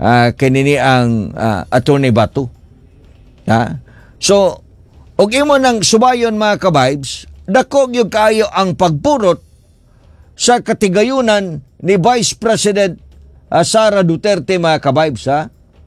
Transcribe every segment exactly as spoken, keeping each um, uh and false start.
uh, kanini ang uh, Attorney Bato. Ha? So, og imo nang subayon mga ka-vibes, dako gyud kaayo ang pagpurot sa katigayunan ni Vice President uh, Sara Duterte mga ka-vibes, ha?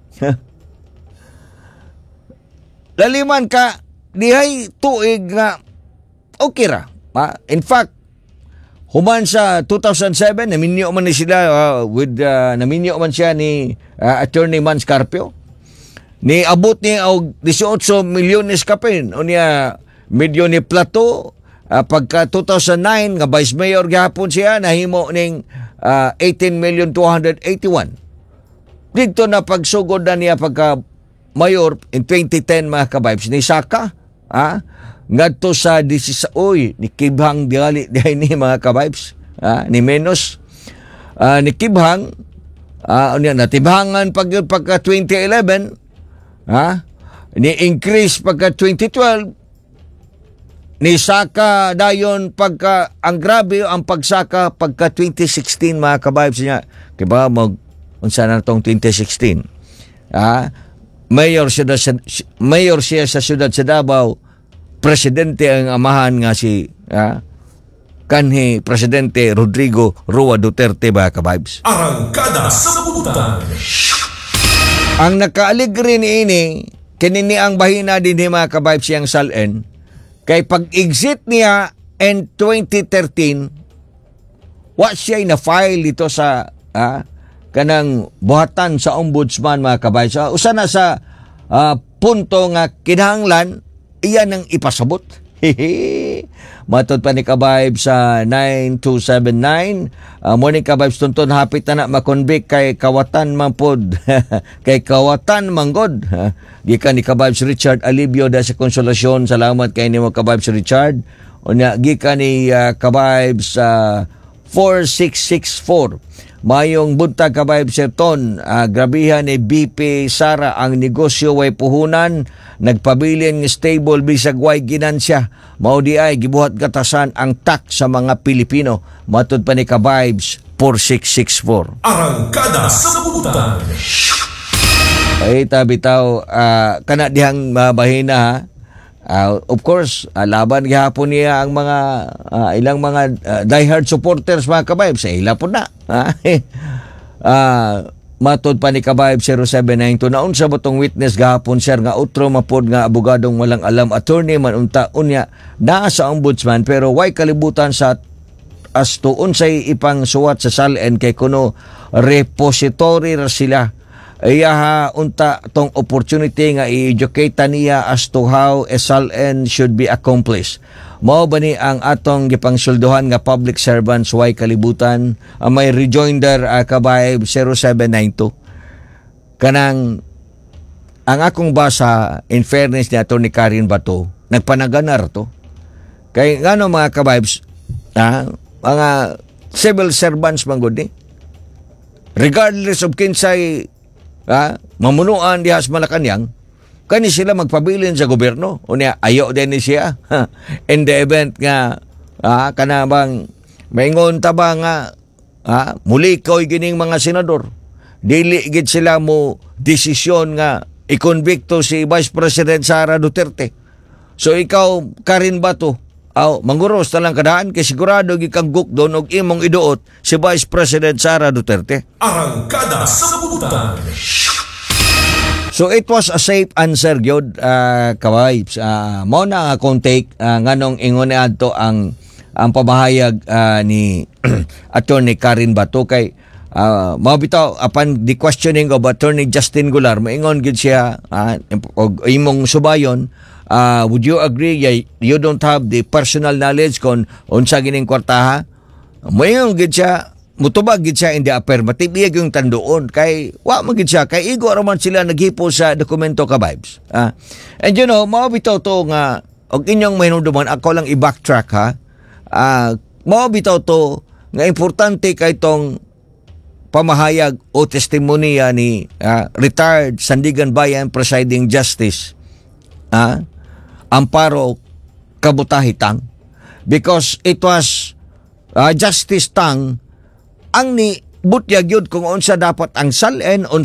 Laliman ka dihay tuig nga okay ra. Ha? In fact, human sa two thousand seven, naminyo man ni sila uh, with uh, naminyo man siya ni uh, Attorney Man Scarpio. Ni abot niya og eighteen milyones kapin o niya medyo ni plato uh, pagka two thousand nine nga vice mayor gihapon siya nahimo ning uh, eighteen million two hundred eighty-one. Dito na pagsugod na niya pagka mayor in twenty ten mga ka-vibes ni Saka, ha? Ngadto sa disisa oy ni Kibhang diali dihay ni mga ka-vibes, ha? Ni Menos uh, ni Kibhang uh, unya natibhangan pag pagka twenty eleven, ha? Ni increase pagka twenty twelve, ni Saka dayon pagka ang grabe ang pagsaka pagka twenty sixteen mga ka-vibes niya. Kiba mag unsa na tong twenty sixteen, ha? Mayor siya sa mayor siya sa siyudad sa Davao, presidente ang amahan nga si ha, kanhi presidente Rodrigo Roa Duterte ba ka-vibes. Arangkada sa Butan. Ang nakaaligre ni ini kinini ang bahina din ni mga ka-vibes yang salen kay pag-exit niya in twenty thirteen wa siya na file dito sa ha, kanang buhatan sa ombudsman mga kabay. So, usa na sa uh, punto nga kinahanglan, iyan ang ipasabot. Matod pa ni kabay sa nine two seven nine. Uh, morning kabay tunton hapit na na makonvict kay kawatan man pod. Kay kawatan manggod. Gikan ni kabay Richard Alibio da sa Konsolasyon. Salamat kay nimo kabay Richard. Unya gikan ni uh, kabay sa four six six four. Mayong buntag kabayb Sir Ton, uh, grabihan ni B P Sara ang negosyo way puhunan, nagpabilin ng stable bisag way ginansya. Mao di ay gibuhat gatasan ang tax sa mga Pilipino. Matud pa ni kabaybs four six six four. Arangkada sa Butan. Ay tabitaw uh, kana dihang mabahina ha. Uh, of course, uh, laban gihapon niya ang mga uh, ilang mga uh, diehard supporters mga kabayb sa ila po na. uh, matod pa ni kabayb zero seven nine two naun sa butong witness gahapon sir nga utro mapod nga abogadong walang alam attorney man unta unya naa sa ombudsman pero way kalibutan sa as to unsay ipang suwat sa salen kay kuno repository ra sila. Iya unta tong opportunity nga i-educate niya as to how S L N should be accomplished. Mao ba ni ang atong gipangsulduhan nga public servants way kalibutan? Uh, may rejoinder uh, kabay zero seven nine two. Kanang ang akong basa in fairness ni Attorney Karen Bato, nagpanaganar to. Kay ngano mga kabaybs, ah, mga civil servants man gud ni. Regardless of kinsay ha, mamunuan diha sa Malacañang, kani sila magpabilin sa gobyerno. Unya ayo din ni siya. In the event nga ha, kana bang maingon ta ba nga ha, muli koy gining mga senador. Dili gid sila mo desisyon nga ikonbikto si Vice President Sara Duterte. So ikaw Karen Bato, aw manguros ta lang kadaan kay sigurado gikaguk don og imong iduot si Vice President Sara Duterte. Arangkada sa Butan. So it was a safe answer gyud uh, kawayps. Uh, mo na akong take uh, nganong ingon adto ang ang pamahayag uh, ni Attorney Karen Bato kay uh, mao bitaw upon the questioning of Attorney Justin Golar moingon gid siya uh, og imong subayon. Uh, would you agree you don't have the personal knowledge kung unsa gining kwartaha? Moingon gid siya mutubag gid siya in the affirmative iyag yung tanduon kay wa man gid siya kay igo ra man sila naghipo sa dokumento ka vibes. Ah. And you know, mao bitaw to nga og inyong mahinumduman ako lang i-backtrack ha. Ah, mao bitaw to nga importante kay tong pamahayag o testimonya ni uh, retired Sandigan Bayan Presiding Justice ah, Amparo Kabutahi Tang, because it was uh, Justice Tang ang ni butyag yun kung unsa dapat ang salen,